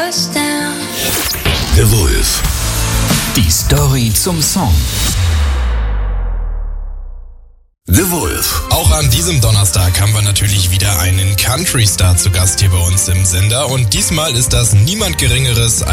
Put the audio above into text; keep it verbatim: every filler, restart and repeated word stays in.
us down. The Wolf. Die Story zum Song. The Wolf. Auch an diesem Donnerstag haben wir natürlich wieder einen Country-Star zu Gast hier bei uns im Sender. Und diesmal ist das niemand Geringeres als